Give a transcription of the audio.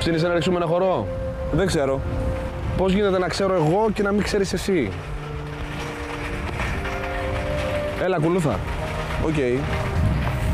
Ψήνεσαι να ρίξουμε ένα χορό? Δεν ξέρω. Πώς γίνεται να ξέρω εγώ και να μην ξέρεις εσύ? Έλα, ακολούθα. Οκ.